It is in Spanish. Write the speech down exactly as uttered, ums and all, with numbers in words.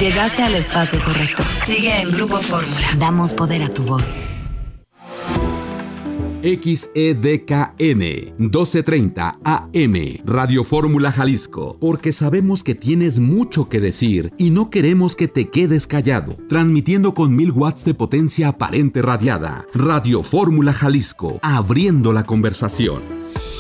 Llegaste al espacio correcto. Sigue en Grupo Fórmula. Damos poder a tu voz. X E D K N doce treinta A M Radio Fórmula Jalisco, porque sabemos que tienes mucho que decir y no queremos que te quedes callado. Transmitiendo con mil watts de potencia aparente radiada. Radio Fórmula Jalisco, abriendo la conversación.